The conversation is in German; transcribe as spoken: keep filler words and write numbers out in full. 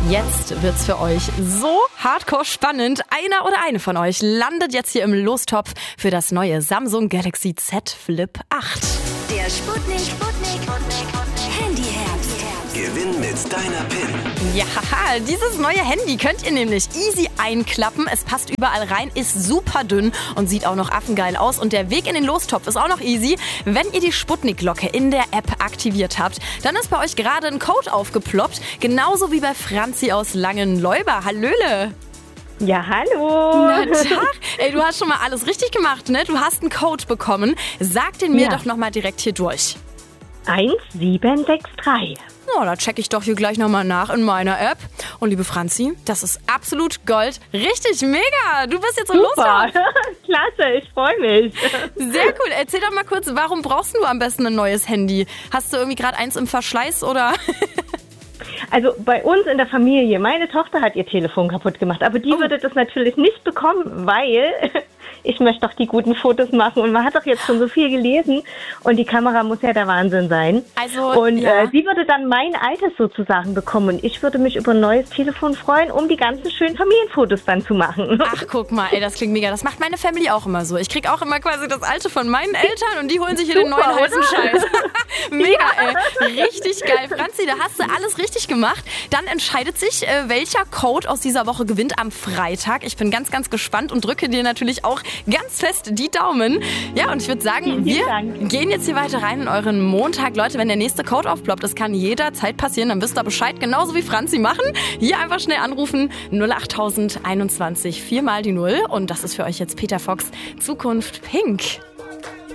Jetzt wird's für euch so hardcore spannend. Einer oder eine von euch landet jetzt hier im Lostopf für das neue Samsung Galaxy Z Flip acht. Der Sputnik, Sputnik, Handyherbst. Gewinn mit deiner PIN. Ja, haha, dieses neue Handy könnt ihr nämlich easy einklappen. Es passt überall rein, ist super dünn und sieht auch noch affengeil aus. Und der Weg in den Lostopf ist auch noch easy. Wenn ihr die Sputnik-Glocke in der App aktiviert habt, dann ist bei euch gerade ein Code aufgeploppt. Genauso wie bei Franzi aus Langenleuba. Hallöle! Ja, hallo. Na Tag. Ey, du hast schon mal alles richtig gemacht, ne? Du hast einen Code bekommen. Sag den mir Ja. doch nochmal direkt hier durch. eins sieben sechs drei. Na, da check ich doch hier gleich nochmal nach in meiner App. Und liebe Franzi, das ist absolut Gold. Richtig mega. Du bist jetzt im Super. Lostopf. Klasse, ich freue mich. Sehr cool. Erzähl doch mal kurz, warum brauchst du am besten ein neues Handy? Hast du irgendwie gerade eins im Verschleiß oder? Also bei uns in der Familie, meine Tochter hat ihr Telefon kaputt gemacht, aber die Oh. würde das natürlich nicht bekommen, weil ich möchte doch die guten Fotos machen und man hat doch jetzt schon so viel gelesen und die Kamera muss ja der Wahnsinn sein. Also, und ja. äh, sie würde dann mein altes sozusagen bekommen und ich würde mich über ein neues Telefon freuen, um die ganzen schönen Familienfotos dann zu machen. Ach, guck mal, ey, das klingt mega. Das macht meine Family auch immer so. Ich krieg auch immer quasi das alte von meinen Eltern und die holen sich hier den Super, neuen heißen oder? Scheiß. Mega, ey. Richtig geil. Franzi, da hast du alles richtig gemacht. Dann entscheidet sich, äh, welcher Code aus dieser Woche gewinnt am Freitag. Ich bin ganz, ganz gespannt und drücke dir natürlich auch ganz fest die Daumen. Ja, und ich würde sagen, Vielen wir Dank. gehen jetzt hier weiter rein in euren Montag. Leute, wenn der nächste Code aufploppt, das kann jederzeit passieren, dann wisst ihr Bescheid. Genauso wie Franzi machen. Hier einfach schnell anrufen. null acht einundzwanzig, viermal die Null. Und das ist für euch jetzt Peter Fox, Zukunft Pink.